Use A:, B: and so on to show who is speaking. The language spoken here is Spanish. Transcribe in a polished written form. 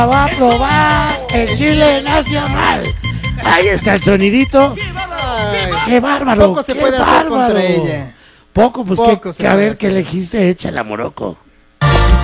A: Va a probar el chile nacional. Ahí está el sonidito.
B: Ay,
A: ¡Qué bárbaro!
B: poco se
A: ¡Qué
B: puede hacer
A: bárbaro!
B: contra ella.
A: Poco, pues
B: Poco se
A: que a
B: puede
A: ver, ¿qué
B: hacer.
A: elegiste? Échala, Morocco.